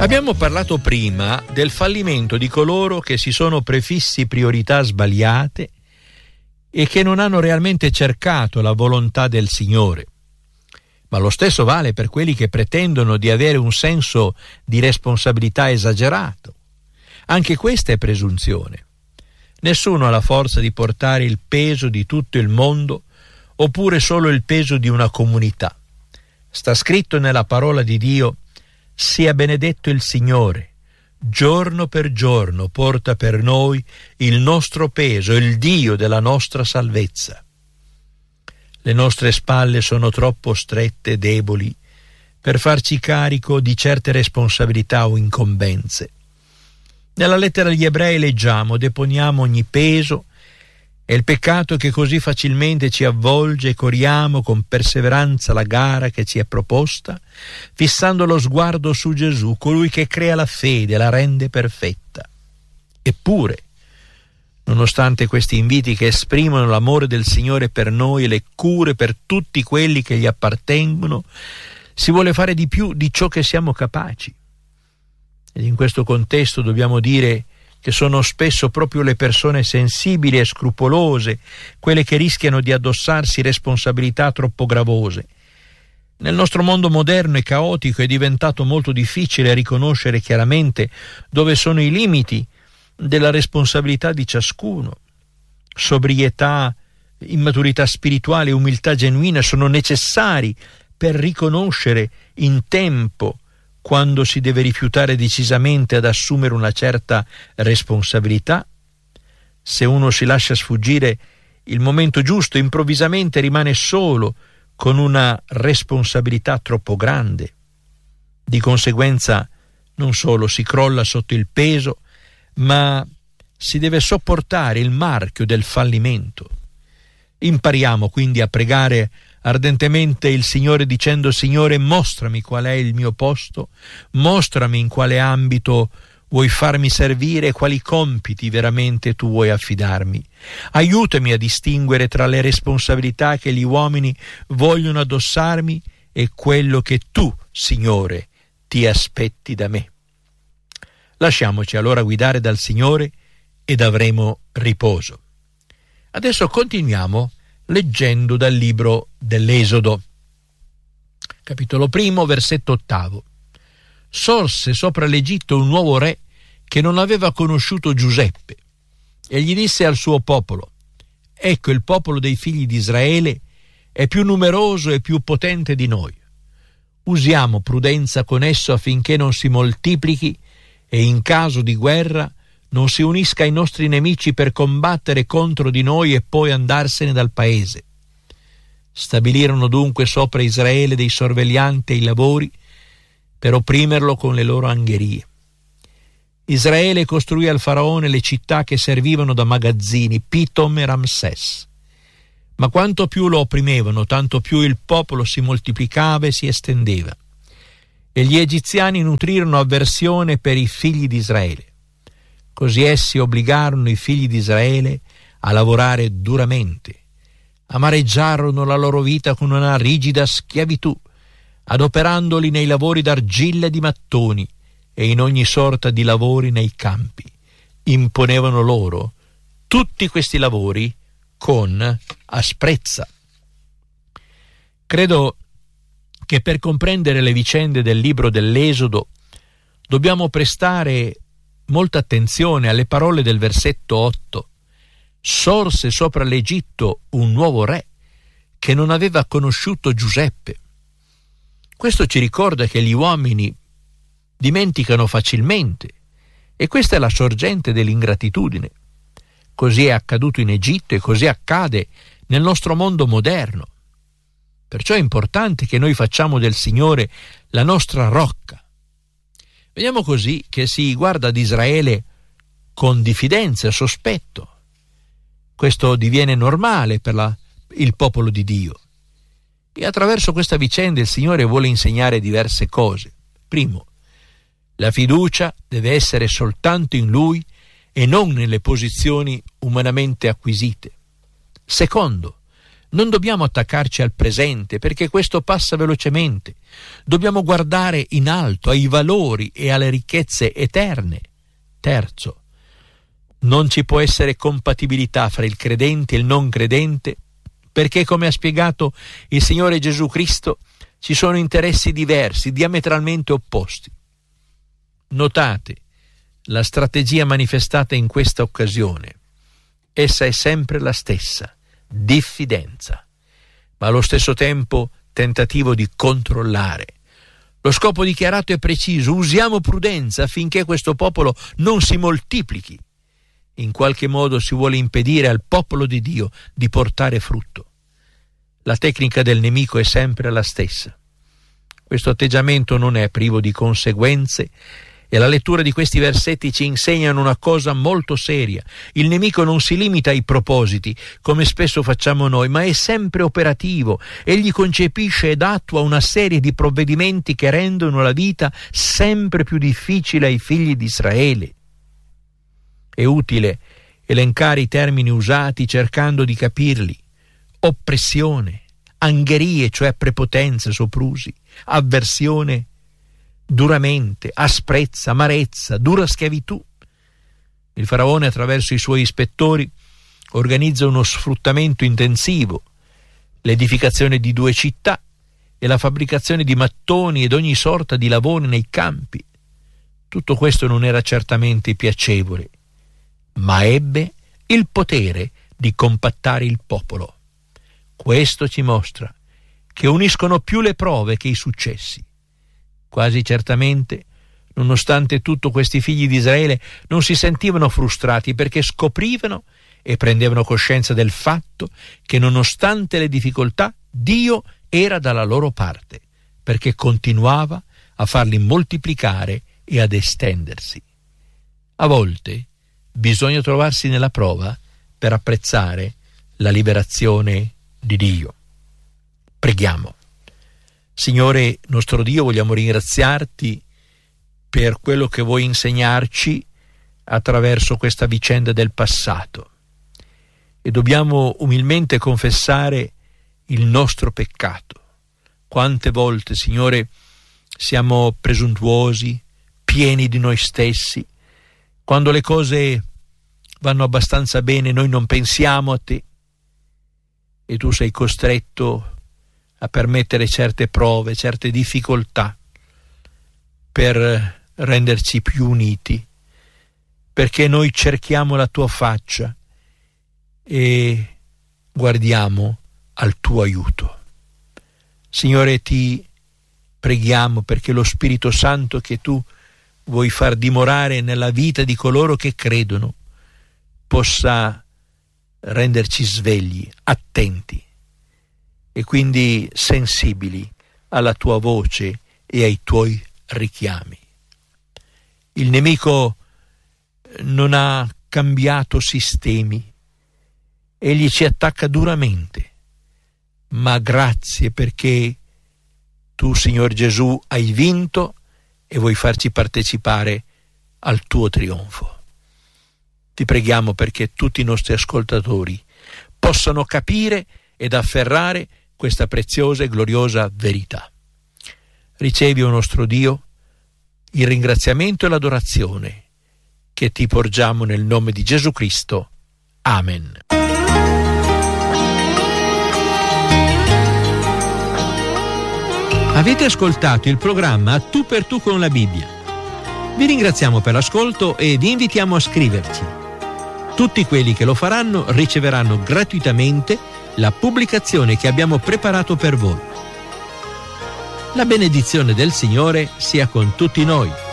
Abbiamo parlato prima del fallimento di coloro che si sono prefissi priorità sbagliate e che non hanno realmente cercato la volontà del Signore. Ma lo stesso vale per quelli che pretendono di avere un senso di responsabilità esagerato. Anche questa è presunzione. Nessuno ha la forza di portare il peso di tutto il mondo oppure solo il peso di una comunità. Sta scritto nella parola di Dio: sia benedetto il Signore, giorno per giorno porta per noi il nostro peso, il Dio della nostra salvezza. Le nostre spalle sono troppo strette e deboli per farci carico di certe responsabilità o incombenze. Nella lettera agli Ebrei leggiamo: deponiamo ogni peso e il peccato che così facilmente ci avvolge e corriamo con perseveranza la gara che ci è proposta, fissando lo sguardo su Gesù, colui che crea la fede, la rende perfetta. Eppure, nonostante questi inviti che esprimono l'amore del Signore per noi e le cure per tutti quelli che gli appartengono, si vuole fare di più di ciò che siamo capaci. Ed in questo contesto dobbiamo dire che sono spesso proprio le persone sensibili e scrupolose quelle che rischiano di addossarsi responsabilità troppo gravose. Nel nostro mondo moderno e caotico è diventato molto difficile riconoscere chiaramente dove sono i limiti della responsabilità di ciascuno. Sobrietà, immaturità spirituale e umiltà genuina sono necessari per riconoscere in tempo quando si deve rifiutare decisamente ad assumere una certa responsabilità. Se uno si lascia sfuggire il momento giusto, improvvisamente rimane solo con una responsabilità troppo grande. Di conseguenza non solo si crolla sotto il peso, ma si deve sopportare il marchio del fallimento. Impariamo quindi a pregare ardentemente il Signore dicendo: Signore, mostrami qual è il mio posto, mostrami in quale ambito vuoi farmi servire e quali compiti veramente tu vuoi affidarmi. Aiutami a distinguere tra le responsabilità che gli uomini vogliono addossarmi e quello che tu, Signore, ti aspetti da me. Lasciamoci allora guidare dal Signore ed avremo riposo. Adesso continuiamo leggendo dal libro dell'Esodo. Capitolo 1, versetto 8. Sorse sopra l'Egitto un nuovo re che non aveva conosciuto Giuseppe, e gli disse al suo popolo: ecco, il popolo dei figli di Israele è più numeroso e più potente di noi. Usiamo prudenza con esso affinché non si moltiplichi e in caso di guerra non si unisca ai nostri nemici per combattere contro di noi e poi andarsene dal paese. Stabilirono dunque sopra Israele dei sorveglianti ai lavori per opprimerlo con le loro angherie. Israele costruì al faraone le città che servivano da magazzini, Pitom e Ramses. Ma quanto più lo opprimevano, tanto più il popolo si moltiplicava e si estendeva. E gli egiziani nutrirono avversione per i figli di Israele. Così essi obbligarono i figli di Israele a lavorare duramente, amareggiarono la loro vita con una rigida schiavitù, adoperandoli nei lavori d'argilla e di mattoni e in ogni sorta di lavori nei campi. Imponevano loro tutti questi lavori con asprezza. Credo che per comprendere le vicende del libro dell'Esodo dobbiamo prestare molta attenzione alle parole del versetto 8. Sorse sopra l'Egitto un nuovo re che non aveva conosciuto Giuseppe. Questo ci ricorda che gli uomini dimenticano facilmente e questa è la sorgente dell'ingratitudine. Così è accaduto in Egitto e così accade nel nostro mondo moderno. Perciò è importante che noi facciamo del Signore la nostra rocca. Vediamo così che si guarda ad Israele con diffidenza e sospetto. Questo diviene normale per il popolo di Dio. E attraverso questa vicenda il Signore vuole insegnare diverse cose. Primo, la fiducia deve essere soltanto in Lui e non nelle posizioni umanamente acquisite. Secondo, Non dobbiamo attaccarci al presente, perché questo passa velocemente. Dobbiamo guardare in alto ai valori e alle ricchezze eterne. Terzo, non ci può essere compatibilità fra il credente e il non credente, perché, come ha spiegato il Signore Gesù Cristo, ci sono interessi diversi, diametralmente opposti. Notate la strategia manifestata in questa occasione. Essa è sempre la stessa: diffidenza, ma allo stesso tempo tentativo di controllare. Lo scopo dichiarato è preciso: usiamo prudenza affinché questo popolo non si moltiplichi. In qualche modo si vuole impedire al popolo di Dio di portare frutto. La tecnica del nemico è sempre la stessa. Questo atteggiamento non è privo di conseguenze, e la lettura di questi versetti ci insegnano una cosa molto seria. Il nemico non si limita ai propositi, come spesso facciamo noi, ma è sempre operativo. Egli concepisce ed attua una serie di provvedimenti che rendono la vita sempre più difficile ai figli di Israele. È utile elencare i termini usati cercando di capirli: oppressione, angherie, cioè prepotenze, soprusi, avversione, duramente, asprezza, amarezza, dura schiavitù. Il faraone, attraverso i suoi ispettori, organizza uno sfruttamento intensivo, l'edificazione di 2 città e la fabbricazione di mattoni ed ogni sorta di lavori nei campi. Tutto questo non era certamente piacevole, ma ebbe il potere di compattare il popolo. Questo ci mostra che uniscono più le prove che i successi. Quasi certamente, nonostante tutto, questi figli di Israele non si sentivano frustrati, perché scoprivano e prendevano coscienza del fatto che, nonostante le difficoltà, Dio era dalla loro parte, perché continuava a farli moltiplicare e ad estendersi. A volte bisogna trovarsi nella prova per apprezzare la liberazione di Dio. Preghiamo. Signore nostro Dio, vogliamo ringraziarti per quello che vuoi insegnarci attraverso questa vicenda del passato, e dobbiamo umilmente confessare il nostro peccato. Quante volte, Signore, siamo presuntuosi, pieni di noi stessi. Quando le cose vanno abbastanza bene, noi non pensiamo a te, e tu sei costretto a permettere certe prove, certe difficoltà, per renderci più uniti, perché noi cerchiamo la tua faccia e guardiamo al tuo aiuto. Signore, ti preghiamo perché lo Spirito Santo che tu vuoi far dimorare nella vita di coloro che credono possa renderci svegli, attenti e quindi sensibili alla tua voce e ai tuoi richiami. Il nemico non ha cambiato sistemi, egli ci attacca duramente, ma grazie perché tu, Signor Gesù, hai vinto e vuoi farci partecipare al tuo trionfo. Ti preghiamo perché tutti i nostri ascoltatori possano capire ed afferrare questa preziosa e gloriosa verità. Ricevi, o nostro Dio, il ringraziamento e l'adorazione che ti porgiamo nel nome di Gesù Cristo. Amen. Avete ascoltato il programma Tu per Tu con la Bibbia. Vi ringraziamo per l'ascolto e vi invitiamo a scriverci. Tutti quelli che lo faranno riceveranno gratuitamente la pubblicazione che abbiamo preparato per voi. La benedizione del Signore sia con tutti noi.